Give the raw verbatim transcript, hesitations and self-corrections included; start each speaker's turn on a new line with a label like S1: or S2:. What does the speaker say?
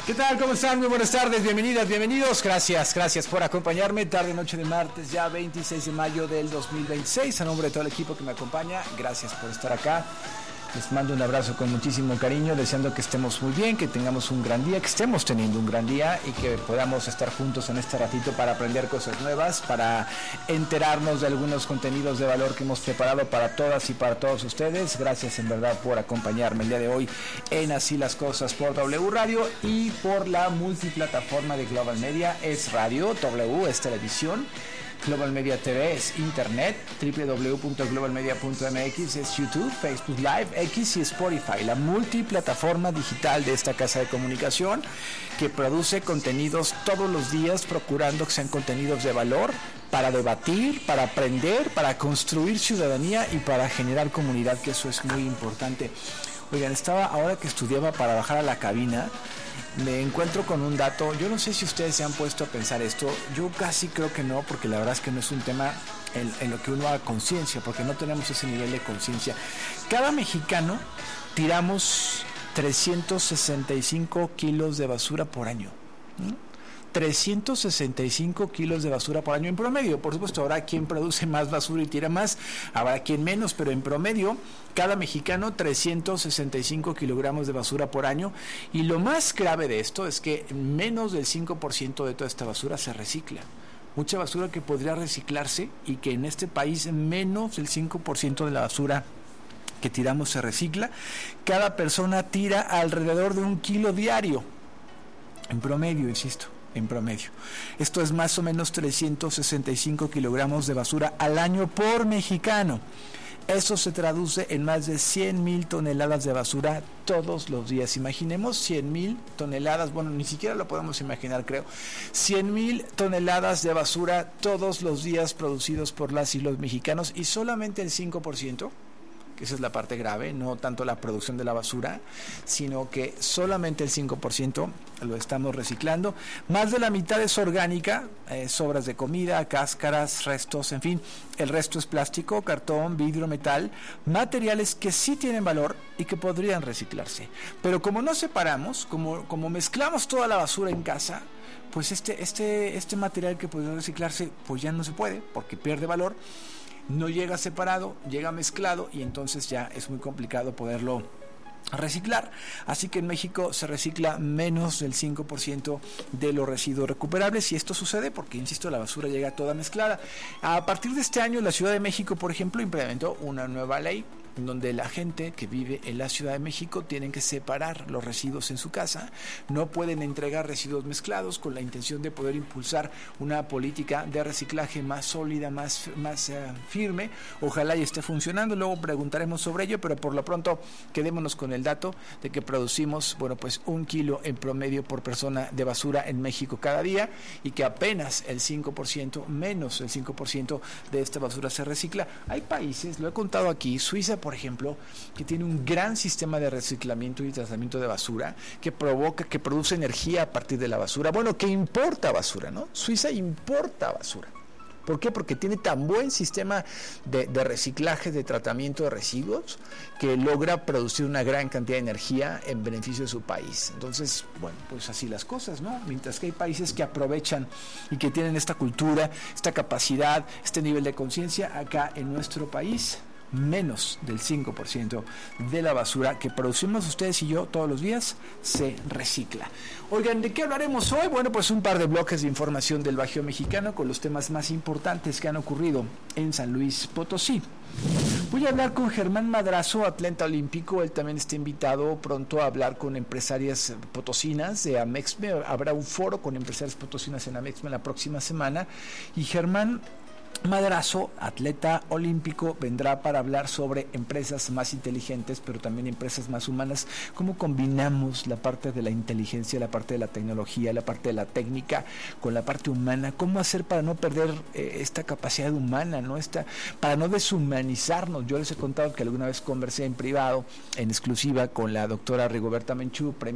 S1: ¿Qué tal? ¿Cómo están? Muy buenas tardes, bienvenidas, bienvenidos. Gracias, gracias por acompañarme. Tarde, noche de martes, ya veintiséis de mayo del dos mil veintiséis. A nombre de todo el equipo que me acompaña, gracias por estar acá. Les mando un abrazo con muchísimo cariño, deseando que estemos muy bien, que tengamos un gran día, que estemos teniendo un gran día y que podamos estar juntos en este ratito para aprender cosas nuevas, para enterarnos de algunos contenidos de valor que hemos preparado para todas y para todos ustedes. Gracias en verdad por acompañarme el día de hoy en Así las Cosas por W Radio y por la multiplataforma de Global Media. Es radio, W es televisión, Global Media T V es internet, doble u doble u doble u punto global media punto m x es YouTube, Facebook Live, X y Spotify, la multiplataforma digital de esta casa de comunicación que produce contenidos todos los días, procurando que sean contenidos de valor para debatir, para aprender, para construir ciudadanía y para generar comunidad, que eso es muy importante. Oigan, estaba ahora que estudiaba para bajar a la cabina, me encuentro con un dato. Yo no sé si ustedes se han puesto a pensar esto. Yo casi creo que no, porque la verdad es que no es un tema en, en lo que uno haga conciencia, porque no tenemos ese nivel de conciencia. Cada mexicano tiramos trescientos sesenta y cinco kilos de basura por año, ¿no? trescientos sesenta y cinco kilos de basura por año en promedio. Por supuesto, habrá quien produce más basura y tira más, habrá quien menos, pero en promedio, cada mexicano trescientos sesenta y cinco kilogramos de basura por año. Y lo más grave de esto es que menos del cinco por ciento de toda esta basura se recicla. Mucha basura que podría reciclarse y que en este país menos del cinco por ciento de la basura que tiramos se recicla. Cada persona tira alrededor de un kilo diario, en promedio, insisto. En promedio. Esto es más o menos trescientos sesenta y cinco kilogramos de basura al año por mexicano. Eso se traduce en más de cien mil toneladas de basura todos los días. Imaginemos cien mil toneladas, bueno, ni siquiera lo podemos imaginar, creo. cien mil toneladas de basura todos los días producidos por las y los mexicanos, y solamente el cinco por ciento, que esa es la parte grave, no tanto la producción de la basura, sino que solamente el cinco por ciento lo estamos reciclando. Más de la mitad es orgánica, eh, sobras de comida, cáscaras, restos, en fin. El resto es plástico, cartón, vidrio, metal, materiales que sí tienen valor y que podrían reciclarse. Pero como no separamos, como, como mezclamos toda la basura en casa, pues este, este, este material que podría reciclarse, pues ya no se puede, porque pierde valor. No llega separado, llega mezclado, y entonces ya es muy complicado poderlo reciclar. Así que en México se recicla menos del cinco por ciento de los residuos recuperables, y esto sucede porque, insisto, la basura llega toda mezclada. A partir de este año, la Ciudad de México, por ejemplo, implementó una nueva ley donde la gente que vive en la Ciudad de México tienen que separar los residuos en su casa. No pueden entregar residuos mezclados, con la intención de poder impulsar una política de reciclaje más sólida, más, más uh, firme. Ojalá y esté funcionando, luego preguntaremos sobre ello, pero por lo pronto quedémonos con el dato de que producimos, bueno, pues un kilo en promedio por persona de basura en México cada día, y que apenas el cinco por ciento, menos el cinco por ciento de esta basura se recicla. Hay países, lo he contado aquí, Suiza, por ejemplo, que tiene un gran sistema de reciclamiento y tratamiento de basura, que provoca, que produce energía a partir de la basura, bueno, que importa basura, ¿no? Suiza importa basura. ¿Por qué? Porque tiene tan buen sistema de, de reciclaje, de tratamiento de residuos, que logra producir una gran cantidad de energía en beneficio de su país. Entonces, bueno, pues así las cosas, ¿no? Mientras que hay países que aprovechan y que tienen esta cultura, esta capacidad, este nivel de conciencia, acá en nuestro país menos del cinco por ciento de la basura que producimos ustedes y yo todos los días se recicla. Oigan, ¿de qué hablaremos hoy? Bueno, pues un par de bloques de información del Bajío Mexicano con los temas más importantes que han ocurrido en San Luis Potosí. Voy a hablar con Germán Madrazo, atleta olímpico. Él también está invitado pronto a hablar con empresarias potosinas de Amexme. Habrá un foro con empresarias potosinas en Amexme la próxima semana, y Germán Madrazo, atleta olímpico, vendrá para hablar sobre empresas más inteligentes, pero también empresas más humanas. Cómo combinamos la parte de la inteligencia, la parte de la tecnología, la parte de la técnica con la parte humana. Cómo hacer para no perder eh, esta capacidad humana, ¿no? Esta, para no deshumanizarnos. Yo les he contado que alguna vez conversé en privado, en exclusiva, con la doctora Rigoberta Menchú, premio